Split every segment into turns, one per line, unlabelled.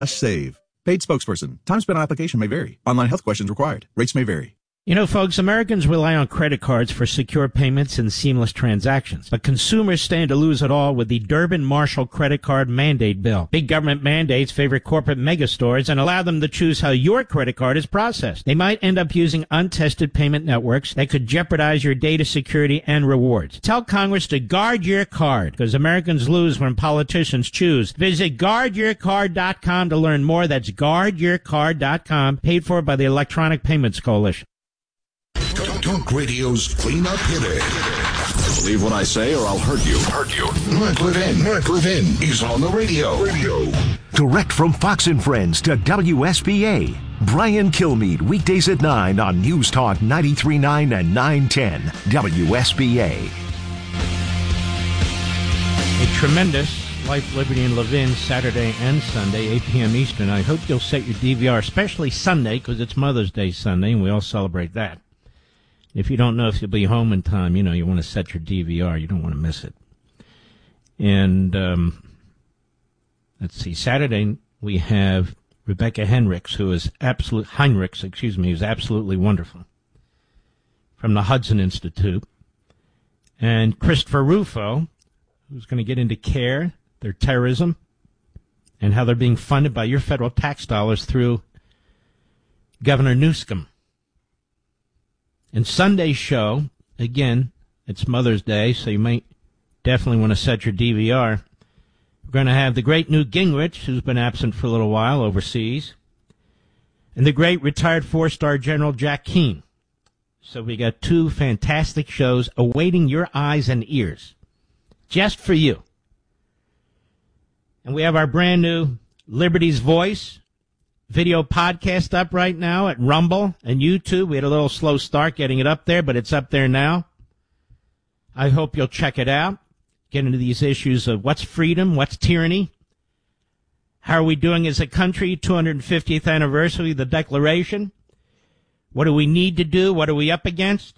save. Paid spokesperson. Time spent on application may vary. Online health questions required. Rates may vary.
You know, folks, Americans rely on credit cards for secure payments and seamless transactions. But consumers stand to lose it all with the Durbin-Marshall credit card mandate bill. Big government mandates favor corporate megastores and allow them to choose how your credit card is processed. They might end up using untested payment networks that could jeopardize your data security and rewards. Tell Congress to guard your card, because Americans lose when politicians choose. Visit guardyourcard.com to learn more. That's guardyourcard.com, paid for by the Electronic Payments Coalition.
Talk Radio's cleanup hitter.
Believe what I say or I'll hurt you.
Mark Levin is on the radio.
Direct from Fox and Friends to WSBA. Brian Kilmeade, weekdays at 9 on News Talk 93.9 and 910 WSBA.
A tremendous Life, Liberty, and Levin Saturday and Sunday, 8 p.m. Eastern. I hope you'll set your DVR, especially Sunday, because it's Mother's Day Sunday, and we all celebrate that. If you don't know if you'll be home in time, you know, you want to set your DVR. You don't want to miss it. And let's see, Saturday we have Rebecca Heinrichs, who's absolutely wonderful, from the Hudson Institute, and Christopher Rufo, who's going to get into CARE, their terrorism, and how they're being funded by your federal tax dollars through Governor Newsom. And Sunday's show, again, it's Mother's Day, so you might definitely want to set your DVR. We're going to have the great Newt Gingrich, who's been absent for a little while overseas, and the great retired four-star General Jack Keane. So we got two fantastic shows awaiting your eyes and ears, just for you. And we have our brand new Liberty's Voice video podcast up right now at Rumble and YouTube. We had a little slow start getting it up there, but it's up there now. I hope you'll check it out. Get into these issues of what's freedom, what's tyranny, how are we doing as a country, 250th anniversary of the Declaration, what do we need to do, what are we up against?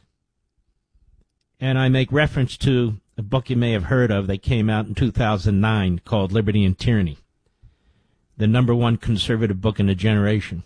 And I make reference to a book you may have heard of that came out in 2009 called Liberty and Tyranny, the number one conservative book in a generation,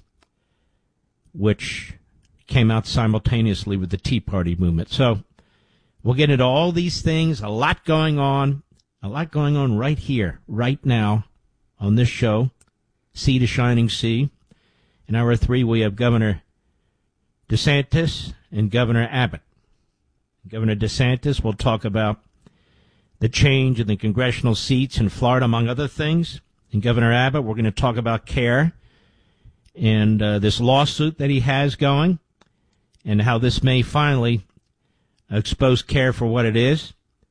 which came out simultaneously with the Tea Party movement. So we'll get into all these things, a lot going on right here, right now, on this show, Sea to Shining Sea. In hour 3, we have Governor DeSantis and Governor Abbott. Governor DeSantis will talk about the change in the congressional seats in Florida, among other things. And Governor Abbott, we're going to talk about CARE and this lawsuit that he has going and how this may finally expose CARE for what it is.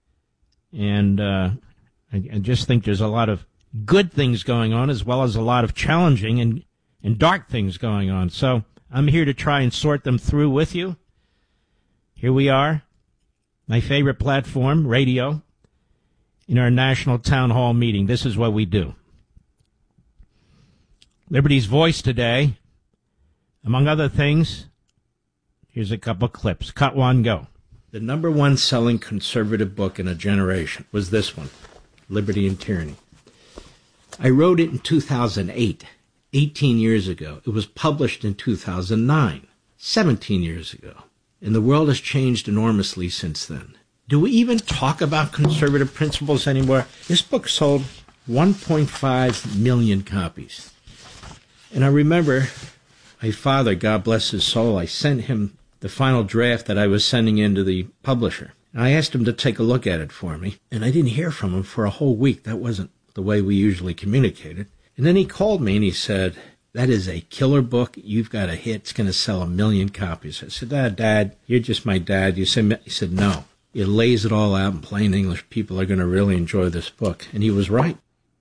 And I just think there's a lot of good things going on as well as a lot of challenging and dark things going on. So I'm here to try and sort them through with you. Here we are, my favorite platform, radio, in our national town hall meeting. This is what we do. Liberty's Voice today, among other things, here's a couple clips. Cut one, go. The number one selling conservative book in a generation was this one, Liberty and Tyranny. I wrote it in 2008, 18 years ago. It was published in 2009, 17 years ago. And the world has changed enormously since then. Do we even talk about conservative principles anymore? This book sold 1.5 million copies. And I remember my father, God bless his soul, I sent him the final draft that I was sending in to the publisher. And I asked him to take a look at it for me, and I didn't hear from him for a whole week. That wasn't the way we usually communicated. And then he called me and he said, that is a killer book. You've got a hit. It's going to sell 1 million copies. I said, Dad, you're just my dad. He said, no. It lays it all out in plain English. People are going to really enjoy this book. And he was right.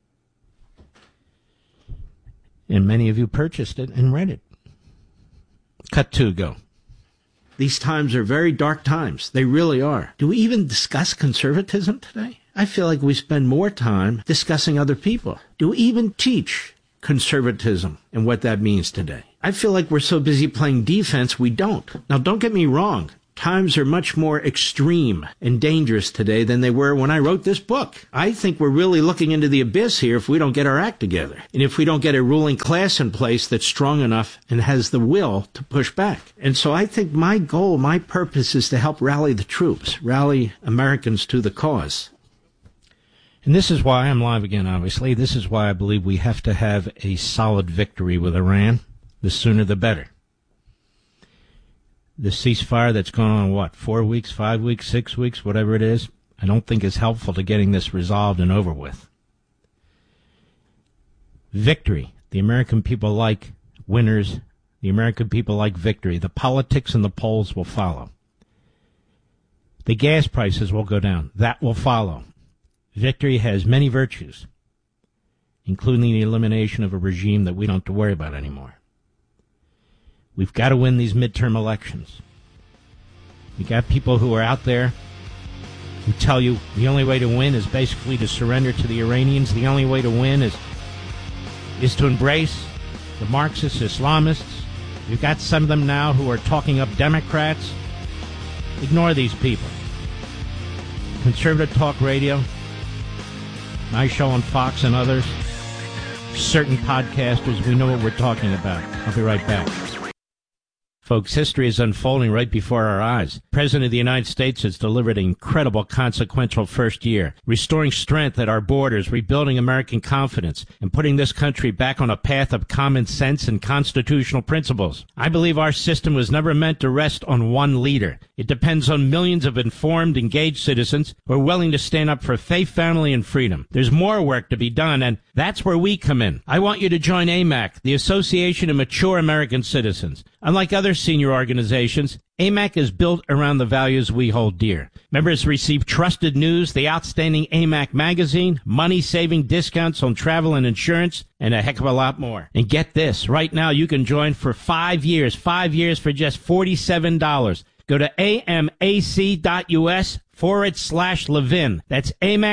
And many of you purchased it and read it. Cut two, go. These times are very dark times. They really are. Do we even discuss conservatism today? I feel like we spend more time discussing other people. Do we even teach conservatism and what that means today? I feel like we're so busy playing defense, we don't. Now, don't get me wrong. Times are much more extreme and dangerous today than they were when I wrote this book. I think we're really looking into the abyss here if we don't get our act together. And if we don't get a ruling class in place that's strong enough and has the will to push back. And so I think my goal, my purpose is to help rally the troops, rally Americans to the cause. And this is why I'm live again, obviously. This is why I believe we have to have a solid victory with Iran. The sooner the better. The ceasefire that's gone on, 4 weeks, 5 weeks, 6 weeks, whatever it is, I don't think is helpful to getting this resolved and over with. Victory. The American people like winners. The American people like victory. The politics and the polls will follow. The gas prices will go down. That will follow. Victory has many virtues, including the elimination of a regime that we don't have to worry about anymore. We've got to win these midterm elections. We got people who are out there who tell you the only way to win is basically to surrender to the Iranians. The only way to win is to embrace the Marxists, Islamists. You've got some of them now who are talking up Democrats. Ignore these people. Conservative talk radio, my show on Fox and others, certain podcasters, we know what we're talking about. I'll be right back. Folks, history is unfolding right before our eyes. The President of the United States has delivered an incredible, consequential first year, restoring strength at our borders, rebuilding American confidence, and putting this country back on a path of common sense and constitutional principles. I believe our system was never meant to rest on one leader. It depends on millions of informed, engaged citizens who are willing to stand up for faith, family, and freedom. There's more work to be done, and that's where we come in. I want you to join AMAC, the Association of Mature American Citizens. Unlike other senior organizations, AMAC is built around the values we hold dear. Members receive trusted news, the outstanding AMAC magazine, money-saving discounts on travel and insurance, and a heck of a lot more. And get this, right now you can join for 5 years for just $47. Go to amac.us/Levin. That's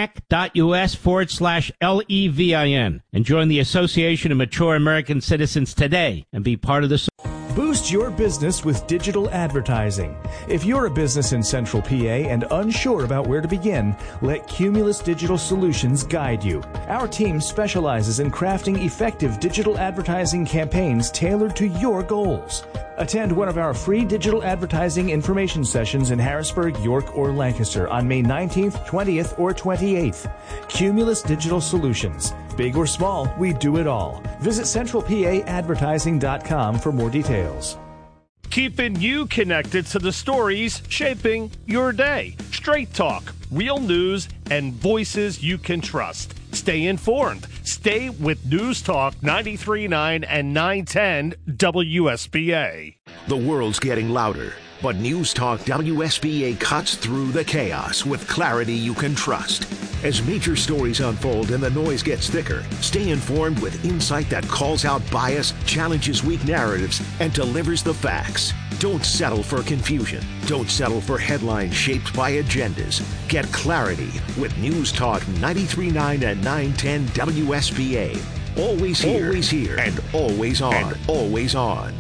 amac.us/LEVIN. And join the Association of Mature American Citizens today and be part of the...
Boost your business with digital advertising. If you're a business in Central PA and unsure about where to begin, let Cumulus Digital Solutions guide you. Our team specializes in crafting effective digital advertising campaigns tailored to your goals. Attend one of our free digital advertising information sessions in Harrisburg, York, or Lancaster on May 19th, 20th, or 28th. Cumulus Digital Solutions. Big or small, we do it all. Visit centralpaadvertising.com for more details.
Keeping you connected to the stories shaping your day. Straight talk, real news, and voices you can trust. Stay informed. Stay with News Talk 93.9 and 910 WSBA.
The world's getting louder, but News Talk WSBA cuts through the chaos with clarity you can trust. As major stories unfold and the noise gets thicker, stay informed with insight that calls out bias, challenges weak narratives, and delivers the facts. Don't settle for confusion. Don't settle for headlines shaped by agendas. Get clarity with News Talk 93.9 and 910 WSBA. Always here, and always on.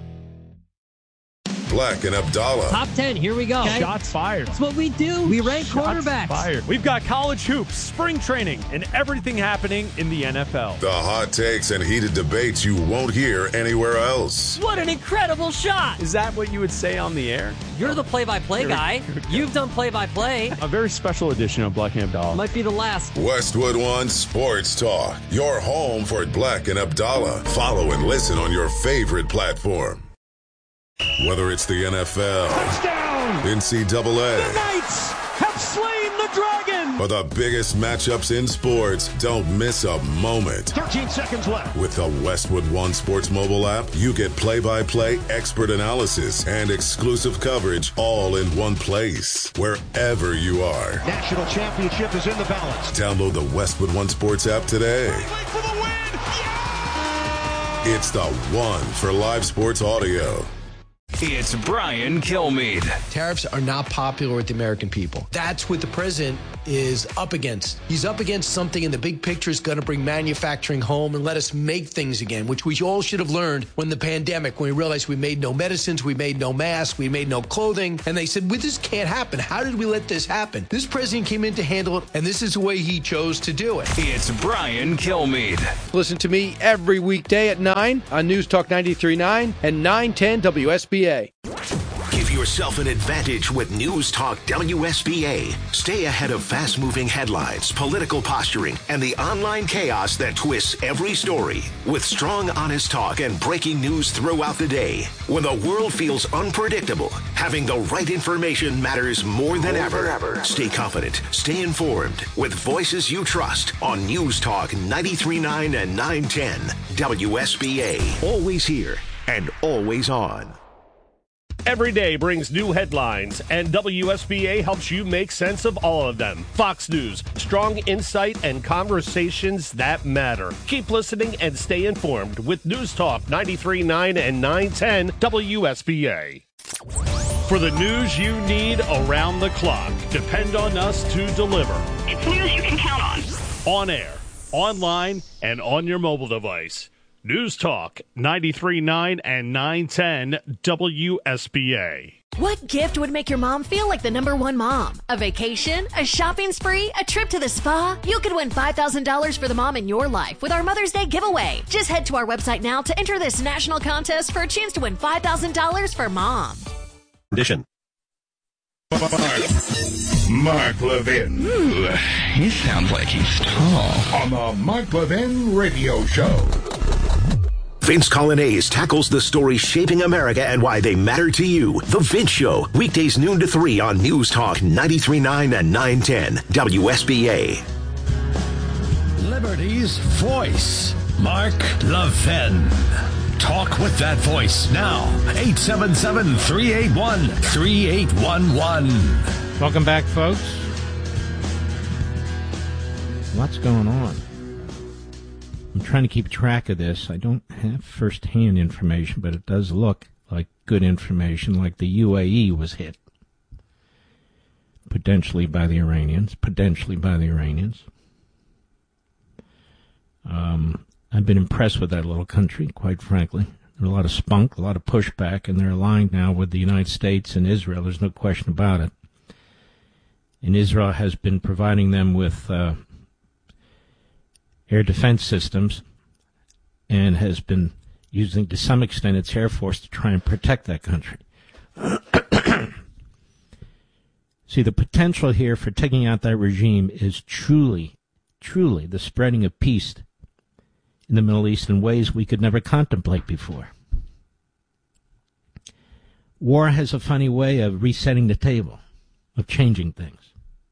Black and Abdallah.
Top 10, here we go.
Okay. Shots fired.
That's what we do. We rank quarterbacks.
Fired. We've got college hoops, spring training, and everything happening in the NFL.
The hot takes and heated debates you won't hear anywhere else.
What an incredible shot.
Is that what you would say on the air?
You're the play-by-play guy. You've done play-by-play.
A very special edition of Black and Abdallah.
Might be the last.
Westwood One Sports Talk. Your home for Black and Abdallah. Follow and listen on your favorite platform. Whether it's the NFL,
Touchdown!
NCAA,
the Knights have slain the dragon!
or the biggest matchups in sports, don't miss a moment.
13 seconds left.
With the Westwood One Sports mobile app, you get play-by-play, expert analysis, and exclusive coverage all in one place, wherever you are.
National championship is in the balance.
Download the Westwood One Sports app today.
For the win! Yeah!
It's the one for live sports audio.
It's Brian Kilmeade.
Tariffs are not popular with the American people. That's what the president
is up against. He's up against something in the big picture is going to bring manufacturing home and let us make things again, which we all should have learned when the pandemic, when we realized we made no medicines, we made no masks, we made no clothing, and they said, well, this can't happen. How did we let this happen? This president came in to handle it, and this is the way he chose to do it.
It's Brian Kilmeade.
Listen to me every weekday at 9 on News Talk 93.9 and 910 WSBA.
Give yourself an advantage with News Talk WSBA. Stay ahead of fast-moving headlines, political posturing, and the online chaos that twists every story. With strong, honest talk and breaking news throughout the day. When the world feels unpredictable, having the right information matters more than ever. Stay confident, stay informed, with voices you trust on News Talk 93.9 and 910 WSBA. Always here and always on.
Every day brings new headlines, and WSBA helps you make sense of all of them. Fox News, strong insight and conversations that matter. Keep listening and stay informed with News Talk 93.9 and 910 WSBA. For the news you need around the clock, depend on us to deliver.
It's news you can count on.
On air, online, and on your mobile device. News Talk 93.9 and 910 WSBA.
What gift would make your mom feel like the #1 mom? A vacation? A shopping spree? A trip to the spa? You could win $5,000 for the mom in your life with our Mother's Day giveaway. Just head to our website now to enter this national contest for a chance to win $5,000 for mom.
Condition. Mark Levin.
Ooh, he sounds like he's tall.
On the Mark Levin Radio Show.
Vince Colonnese tackles the stories shaping America and why they matter to you. The Vince Show, weekdays noon to 3 on News Talk 93.9 and 910 WSBA.
Liberty's voice, Mark Levin. Talk with that voice now. 877-381-3811.
Welcome back, folks. What's going on? I'm trying to keep track of this. I don't have first-hand information, but it does look like good information, like the UAE was hit. Potentially by the Iranians. I've been impressed with that little country, quite frankly. There's a lot of spunk, a lot of pushback, and they're aligned now with the United States and Israel. There's no question about it. And Israel has been providing them with air defense systems and has been using, to some extent, its Air Force to try and protect that country. See, the potential here for taking out that regime is truly the spreading of peace in the Middle East in ways we could never contemplate before. War has a funny way of resetting the table, of changing things.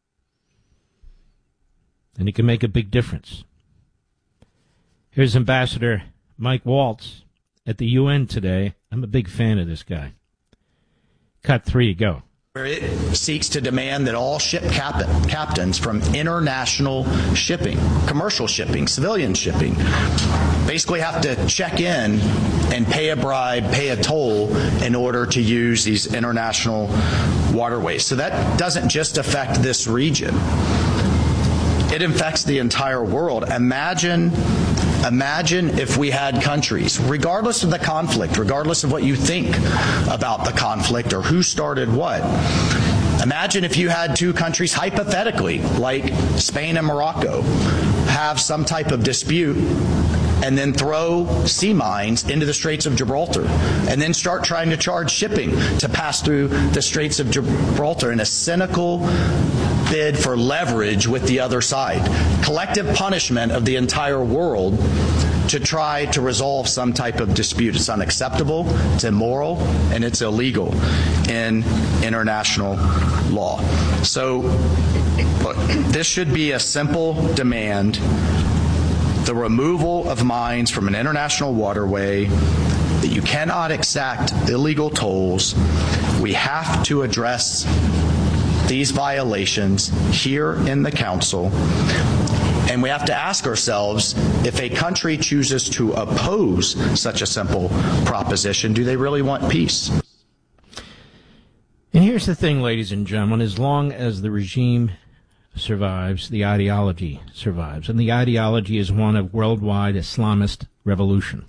And it can make a big difference. Here's Ambassador Mike Waltz at the UN today. I'm a big fan of this guy. Cut 3, go.
Where it seeks to demand that all ship captains from international shipping, commercial shipping, civilian shipping, basically have to check in and pay a bribe, pay a toll in order to use these international waterways. So that doesn't just affect this region. It affects the entire world. Imagine if we had countries, regardless of the conflict, regardless of what you think about the conflict or who started what. Imagine if you had two countries, hypothetically, like Spain and Morocco, have some type of dispute and then throw sea mines into the Straits of Gibraltar and then start trying to charge shipping to pass through the Straits of Gibraltar in a cynical bid for leverage with the other side. Collective punishment of the entire world to try to resolve some type of dispute. It's unacceptable, it's immoral, and it's illegal in international law. So look, this should be a simple demand. The removal of mines from an international waterway, that you cannot exact illegal tolls. We have to address these violations here in the Council. And we have to ask ourselves, if a country chooses to oppose such a simple proposition, do they really want peace?
And here's the thing, ladies and gentlemen, as long as the regime survives, the ideology survives. And the ideology is one of worldwide Islamist revolution.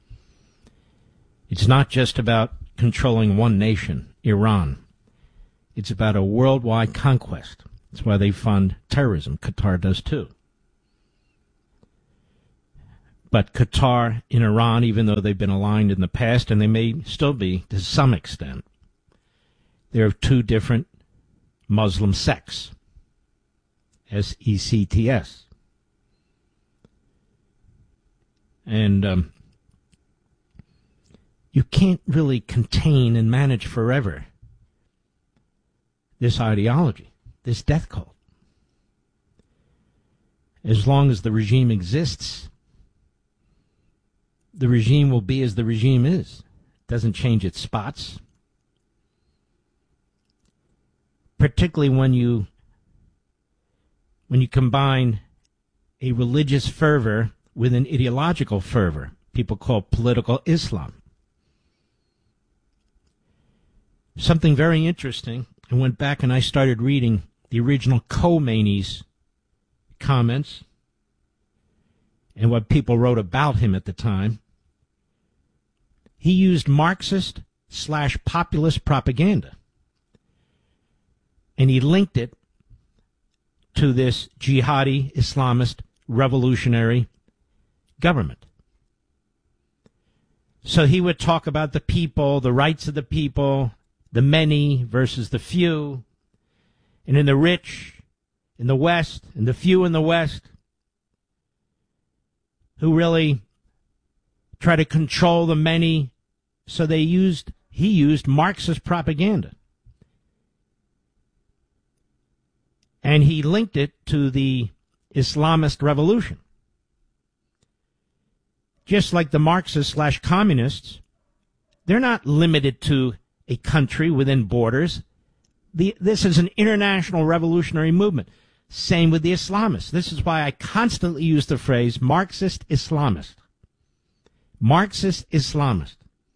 It's not just about controlling one nation, Iran. It's about a worldwide conquest. That's why they fund terrorism. Qatar does too. But Qatar and Iran, even though they've been aligned in the past, and they may still be to some extent, they're two different Muslim sects. SECTS. And you can't really contain and manage forever this ideology, this death cult. As long as the regime exists, the regime will be as the regime is. It doesn't change its spots. Particularly when you combine a religious fervor with an ideological fervor, people call political Islam. Something very interesting, I went back and I started reading the original Khomeini's comments and what people wrote about him at the time. He used Marxist/populist propaganda, and he linked it to this jihadi, Islamist, revolutionary government. So he would talk about the people, the rights of the people, the many versus the few, and in the rich in the West, and the few in the West, who really try to control the many. So he used Marxist propaganda. And he linked it to the Islamist revolution. Just like the Marxists/communists, they're not limited to a country within borders. This is an international revolutionary movement. Same with the Islamists. This is why I constantly use the phrase Marxist-Islamist. Marxist-Islamist.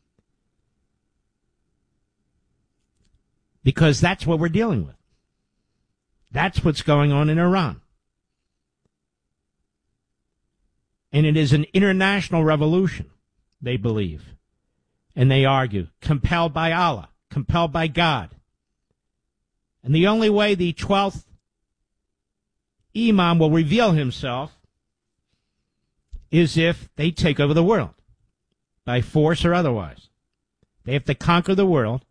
Because that's what we're dealing with. That's what's going on in Iran. And it is an international revolution, they believe. And they argue, compelled by Allah, compelled by God. And the only way the 12th Imam will reveal himself is if they take over the world, by force or otherwise. They have to conquer the world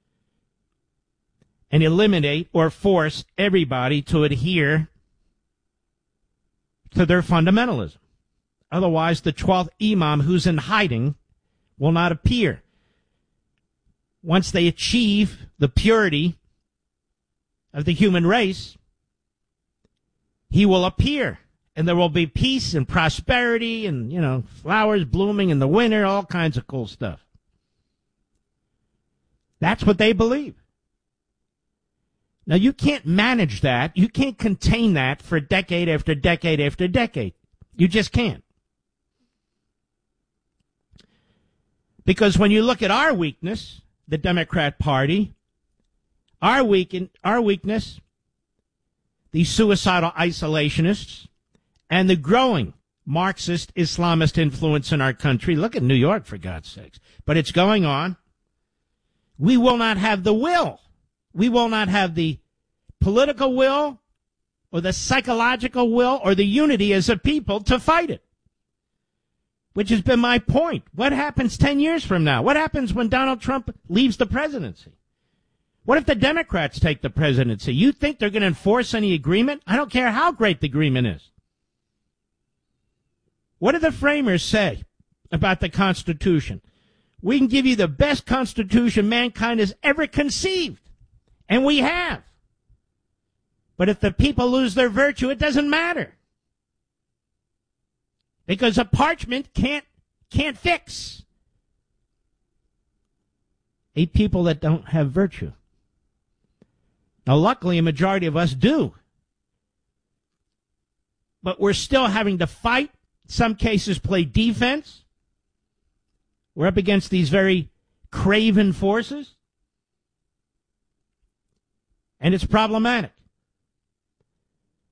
and eliminate or force everybody to adhere to their fundamentalism. Otherwise, the 12th Imam, who's in hiding, will not appear. Once they achieve the purity of the human race, he will appear, and there will be peace and prosperity and, flowers blooming in the winter, all kinds of cool stuff. That's what they believe. Now, you can't manage that. You can't contain that for decade after decade after decade. You just can't. Because when you look at our weakness, the Democrat Party, our weakness, the suicidal isolationists, and the growing Marxist Islamist influence in our country. Look at New York, for God's sakes. But it's going on. We will not have the will. We will not have the political will or the psychological will or the unity as a people to fight it. Which has been my point. What happens 10 years from now? What happens when Donald Trump leaves the presidency? What if the Democrats take the presidency? You think they're going to enforce any agreement? I don't care how great the agreement is. What did the framers say about the Constitution? We can give you the best Constitution mankind has ever conceived. And we have. But if the people lose their virtue, it doesn't matter. Because a parchment can't fix a people that don't have virtue. Now, luckily, a majority of us do. But we're still having to fight. In some cases, play defense. We're up against these very craven forces. And it's problematic.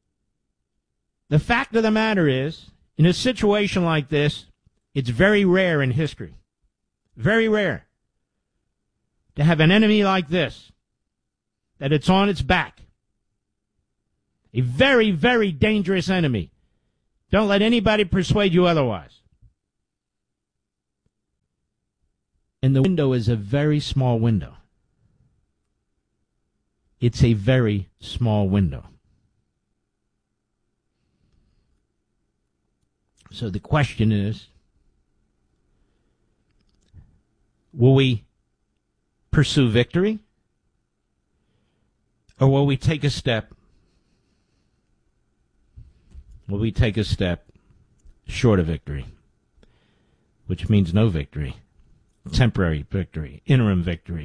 The fact of the matter is, in a situation like this, it's very rare in history, very rare, to have an enemy like this, that it's on its back. A very, very dangerous enemy. Don't let anybody persuade you otherwise. And the window is a very small window. It's a very small window. So the question is, will we pursue victory? Or will we take a step? Will we take a step short of victory? Which means no victory. Temporary victory. Interim victory.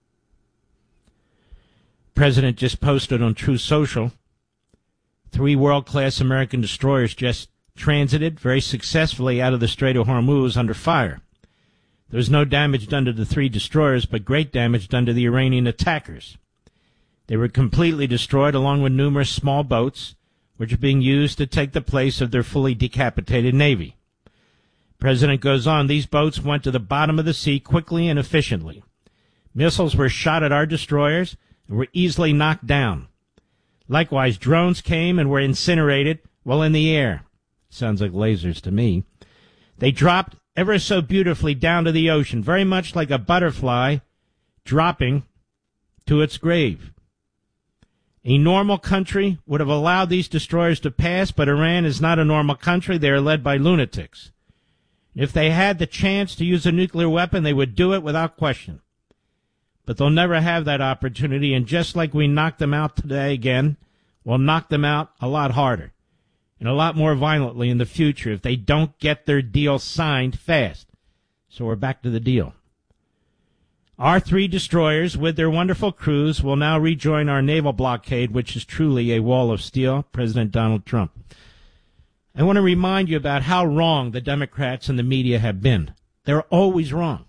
President just posted on Truth Social, 3 world-class American destroyers just transited very successfully out of the Strait of Hormuz under fire. There was no damage done to the 3 destroyers, but great damage done to the Iranian attackers. They were completely destroyed, along with numerous small boats, which are being used to take the place of their fully decapitated Navy. President goes on, these boats went to the bottom of the sea quickly and efficiently. Missiles were shot at our destroyers and were easily knocked down. Likewise, drones came and were incinerated while in the air. Sounds like lasers to me. They dropped ever so beautifully down to the ocean, very much like a butterfly dropping to its grave. A normal country would have allowed these destroyers to pass, but Iran is not a normal country. They are led by lunatics. If they had the chance to use a nuclear weapon, they would do it without question. But they'll never have that opportunity, and just like we knocked them out today again, we'll knock them out a lot harder and a lot more violently in the future if they don't get their deal signed fast. So we're back to the deal. Our 3 destroyers, with their wonderful crews, will now rejoin our naval blockade, which is truly a wall of steel. President Donald Trump. I want to remind you about how wrong the Democrats and the media have been. They're always wrong.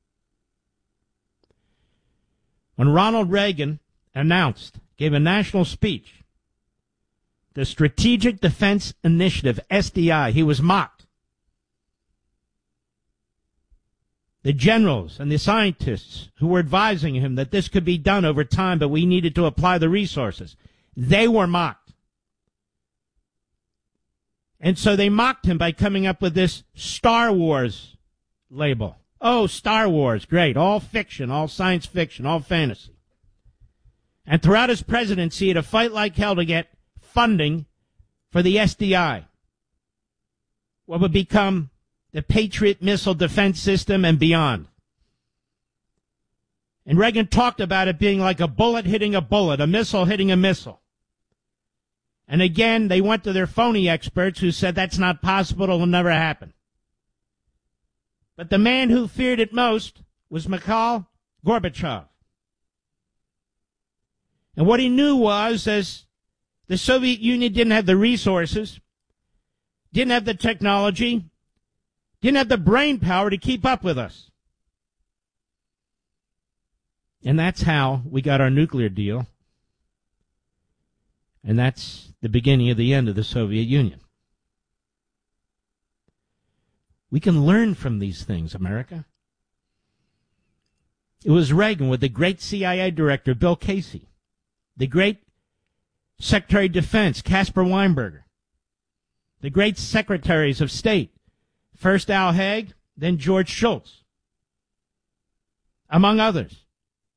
When Ronald Reagan gave a national speech, the Strategic Defense Initiative, SDI, he was mocked. The generals and the scientists who were advising him that this could be done over time, but we needed to apply the resources, they were mocked. And so they mocked him by coming up with this Star Wars label. Oh, Star Wars, great. All fiction, all science fiction, all fantasy. And throughout his presidency, he had to fight like hell to get funding for the SDI, what would become the Patriot missile defense system and beyond. And Reagan talked about it being like a bullet hitting a bullet, a missile hitting a missile. And again, they went to their phony experts who said that's not possible, it will never happen. But the man who feared it most was Mikhail Gorbachev. And what he knew was, as the Soviet Union didn't have the resources, didn't have the technology, didn't have the brain power to keep up with us. And that's how we got our nuclear deal. And that's the beginning of the end of the Soviet Union. We can learn from these things, America. It was Reagan with the great CIA director, Bill Casey, the great Secretary of Defense, Caspar Weinberger, the great secretaries of state, first Al Haig, then George Shultz, among others,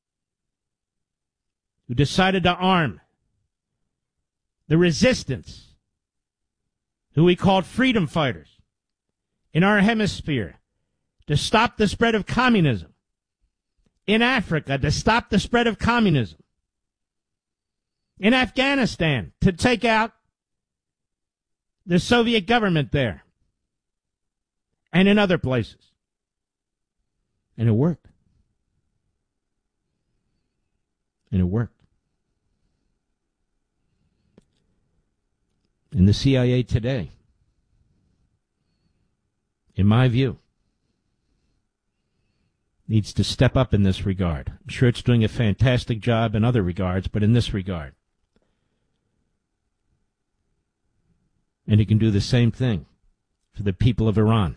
who decided to arm the resistance, who we called freedom fighters, in our hemisphere, to stop the spread of communism, in Africa, to stop the spread of communism, in Afghanistan, to take out the Soviet government there, and in other places. And it worked. And it worked. And the CIA today, in my view, needs to step up in this regard. I'm sure it's doing a fantastic job in other regards, but in this regard. And he can do the same thing for the people of Iran,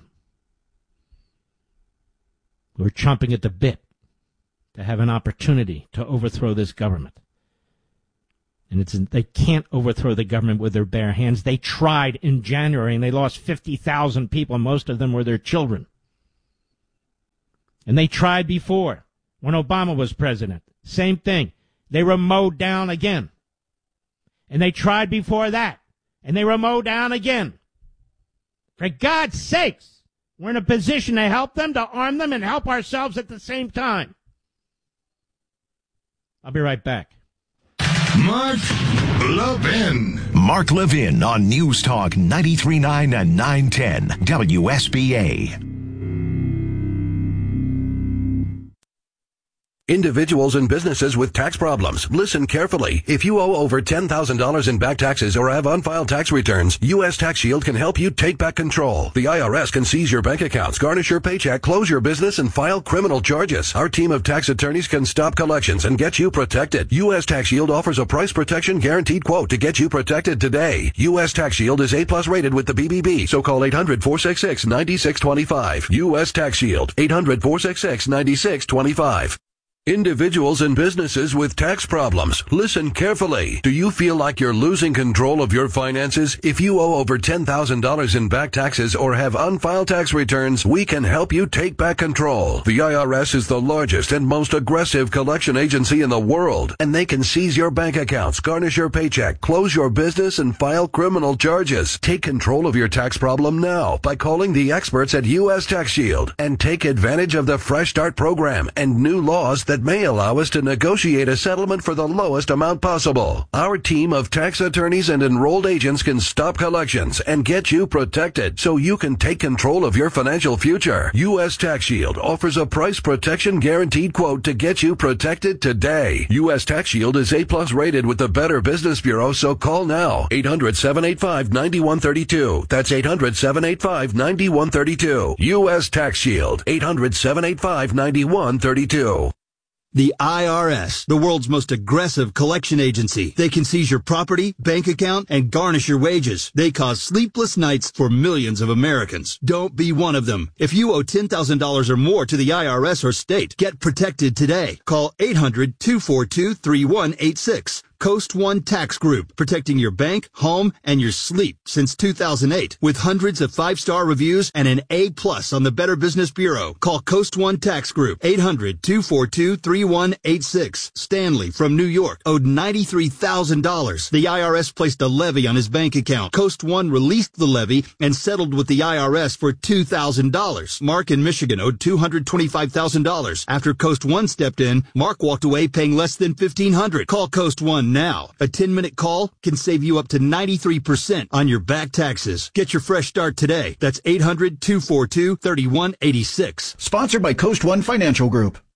who are chomping at the bit to have an opportunity to overthrow this government. And they can't overthrow the government with their bare hands. They tried in January, and they lost 50,000 people. Most of them were their children. And they tried before, when Obama was president. Same thing. They were mowed down again. And they tried before that, and they were mowed down again. For God's sakes, we're in a position to help them, to arm them, and help ourselves at the same time. I'll be right back.
Mark Levin.
Mark Levin on News Talk 93.9 and 910 WSBA.
Individuals and businesses with tax problems, listen carefully. If you owe over $10,000 in back taxes or have unfiled tax returns, U.S. Tax Shield can help you take back control. The IRS can seize your bank accounts, garnish your paycheck, close your business, and file criminal charges. Our team of tax attorneys can stop collections and get you protected. U.S. Tax Shield offers a price protection guaranteed quote to get you protected today. U.S. Tax Shield is A+ rated with the BBB, so call 800-466-9625. U.S. Tax Shield, 800-466-9625. Individuals and businesses with tax problems, listen carefully. Do you feel like you're losing control of your finances? If you owe over $10,000 in back taxes or have unfiled tax returns, we can help you take back control. The IRS is the largest and most aggressive collection agency in the world, and they can seize your bank accounts, garnish your paycheck, close your business, and file criminal charges. Take control of your tax problem now by calling the experts at U.S. Tax Shield and take advantage of the Fresh Start program and new laws that may allow us to negotiate a settlement for the lowest amount possible. Our team of tax attorneys and enrolled agents can stop collections and get you protected so you can take control of your financial future. U.S. Tax Shield offers a price protection guaranteed quote to get you protected today. U.S. Tax Shield is A+ rated with the Better Business Bureau, so call now. 800-785-9132. That's 800-785-9132. U.S. Tax Shield. 800-785-9132.
The IRS, the world's most aggressive collection agency. They can seize your property, bank account, and garnish your wages. They cause sleepless nights for millions of Americans. Don't be one of them. If you owe $10,000 or more to the IRS or state, get protected today. Call 800-242-3186. Coast One Tax Group, protecting your bank, home, and your sleep since 2008. With hundreds of 5-star reviews and an A+ on the Better Business Bureau. Call Coast One Tax Group, 800-242-3186. Stanley from New York owed $93,000. The IRS placed a levy on his bank account. Coast One released the levy and settled with the IRS for $2,000. Mark in Michigan owed $225,000. After Coast One stepped in, Mark walked away paying less than $1,500. Call Coast One now. A 10-minute call can save you up to 93% on your back taxes. Get your fresh start today. That's 800-242-3186.
Sponsored by Coast One Financial Group.